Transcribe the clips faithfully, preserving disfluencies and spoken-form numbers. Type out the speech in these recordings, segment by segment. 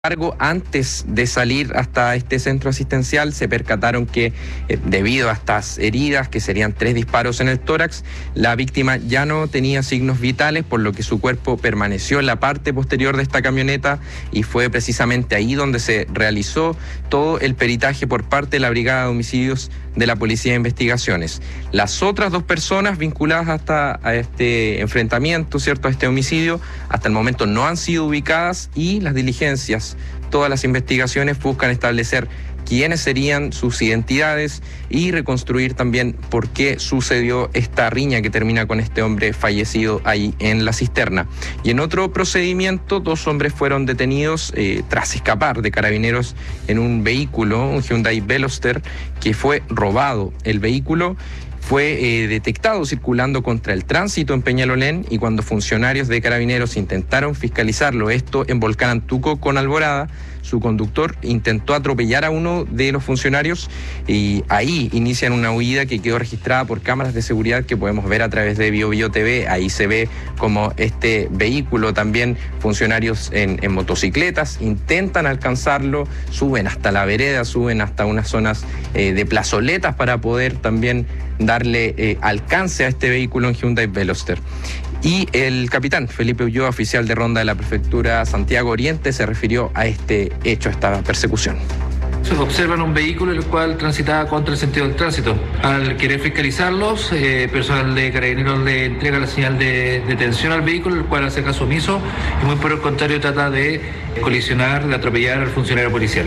Embargo, antes de salir hasta este centro asistencial, se percataron que eh, debido a estas heridas, que serían tres disparos en el tórax, la víctima ya no tenía signos vitales, por lo que su cuerpo permaneció en la parte posterior de esta camioneta y fue precisamente ahí donde se realizó todo el peritaje por parte de la Brigada de Homicidios de la Policía de Investigaciones. Las otras dos personas vinculadas hasta a este enfrentamiento, ¿cierto?, a este homicidio, hasta el momento no han sido ubicadas y las diligencias, todas las investigaciones buscan establecer quiénes serían sus identidades y reconstruir también por qué sucedió esta riña que termina con este hombre fallecido ahí en la cisterna. Y en otro procedimiento, dos hombres fueron detenidos eh, tras escapar de carabineros en un vehículo, un Hyundai Veloster, que fue robado. El vehículo fue eh, detectado circulando contra el tránsito en Peñalolén y cuando funcionarios de carabineros intentaron fiscalizarlo, esto en Volcán Antuco con Alborada, su conductor intentó atropellar a uno de los funcionarios y ahí inician una huida que quedó registrada por cámaras de seguridad que podemos ver a través de Bio Bio T V. Ahí se ve como este vehículo, también funcionarios en, en motocicletas, intentan alcanzarlo, suben hasta la vereda, suben hasta unas zonas eh, de plazoletas para poder también darle eh, alcance a este vehículo en Hyundai Veloster. Y el capitán Felipe Ulloa, oficial de ronda de la prefectura Santiago Oriente, se refirió a este hecho, a esta persecución. Se observan un vehículo el cual transitaba contra el sentido del tránsito. Al querer fiscalizarlos, eh, personal de carabineros le entrega la señal de detención al vehículo, el cual hace caso omiso y muy por el contrario trata de colisionar, de atropellar al funcionario policial.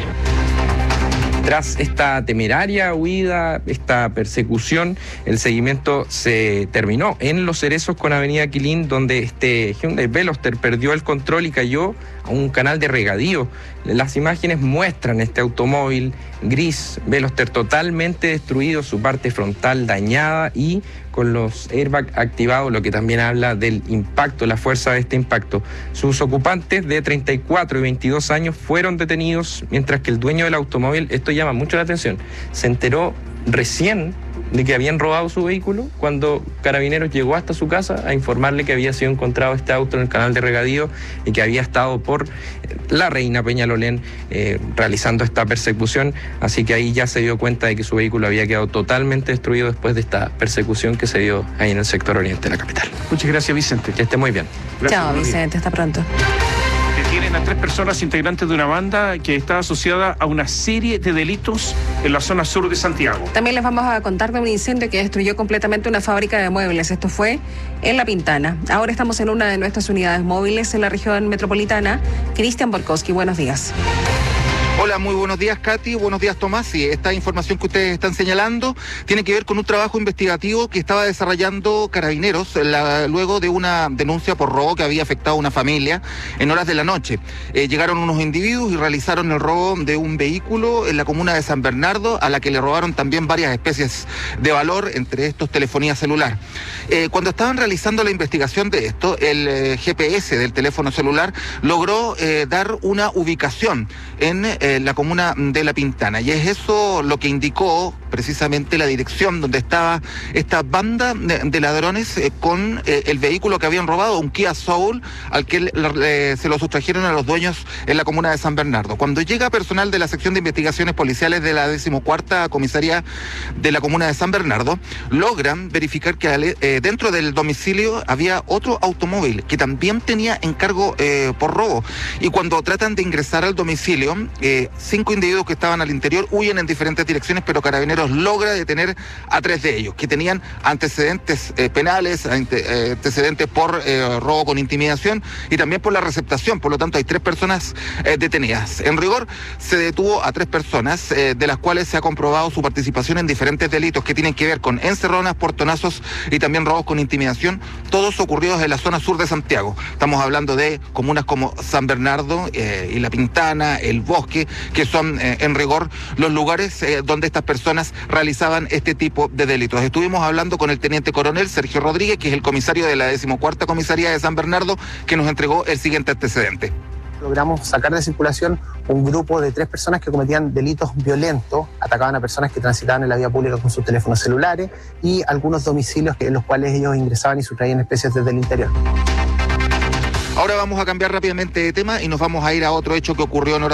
Tras esta temeraria huida, esta persecución, el seguimiento se terminó en Los Cerezos con Avenida Quilín, donde este Hyundai Veloster perdió el control y cayó a un canal de regadío. Las imágenes muestran este automóvil gris Veloster totalmente destruido, su parte frontal dañada y con los airbags activados, lo que también habla del impacto, la fuerza de este impacto. Sus ocupantes de treinta y cuatro y veintidós años fueron detenidos, mientras que el dueño del automóvil, esto llama mucho la atención, se enteró recién de que habían robado su vehículo cuando Carabineros llegó hasta su casa a informarle que había sido encontrado este auto en el canal de regadío y que había estado por la Reina Peñalolén eh, realizando esta persecución, así que ahí ya se dio cuenta de que su vehículo había quedado totalmente destruido después de esta persecución que se dio ahí en el sector oriente de la capital. Muchas gracias, Vicente. Que esté muy bien. Gracias, Chao, Vicente, hasta pronto. Detienen a tres personas integrantes de una banda que está asociada a una serie de delitos en la zona sur de Santiago. También les vamos a contar de un incendio que destruyó completamente una fábrica de muebles. Esto fue en La Pintana. Ahora estamos en una de nuestras unidades móviles en la región metropolitana. Cristian Borkowski, buenos días. Hola, muy buenos días, Katy. Buenos días, Tomás. Y esta información que ustedes están señalando tiene que ver con un trabajo investigativo que estaba desarrollando Carabineros la, luego de una denuncia por robo que había afectado a una familia en horas de la noche. Eh, llegaron unos individuos y realizaron el robo de un vehículo en la comuna de San Bernardo, a la que le robaron también varias especies de valor, entre estos telefonía celular. Eh, cuando estaban realizando la investigación de esto, el eh, G P S del teléfono celular logró eh, dar una ubicación en eh, la comuna de La Pintana, y es eso lo que indicó precisamente la dirección donde estaba esta banda de, de ladrones eh, con eh, el vehículo que habían robado, un Kia Soul, al que eh, se lo sustrajeron a los dueños en la comuna de San Bernardo. Cuando llega personal de la sección de investigaciones policiales de la decimocuarta comisaría de la comuna de San Bernardo, logran verificar que eh, dentro del domicilio había otro automóvil que también tenía encargo eh, por robo, y cuando tratan de ingresar al domicilio, eh, cinco individuos que estaban al interior huyen en diferentes direcciones, pero Carabineros logra detener a tres de ellos, que tenían antecedentes eh, penales, ante, eh, antecedentes por eh, robo con intimidación y también por la receptación. Por lo tanto, hay tres personas eh, detenidas. En rigor, se detuvo a tres personas, eh, de las cuales se ha comprobado su participación en diferentes delitos que tienen que ver con encerronas, portonazos y también robos con intimidación, todos ocurridos en la zona sur de Santiago. Estamos hablando de comunas como San Bernardo eh, y La Pintana, El Bosque, que son eh, en rigor los lugares eh, donde estas personas realizaban este tipo de delitos. Estuvimos hablando con el teniente coronel Sergio Rodríguez, que es el comisario de la decimocuarta comisaría de San Bernardo, que nos entregó el siguiente antecedente. Logramos sacar de circulación un grupo de tres personas que cometían delitos violentos, atacaban a personas que transitaban en la vía pública con sus teléfonos celulares y algunos domicilios en los cuales ellos ingresaban y sustraían especies desde el interior. Ahora vamos a cambiar rápidamente de tema y nos vamos a ir a otro hecho que ocurrió en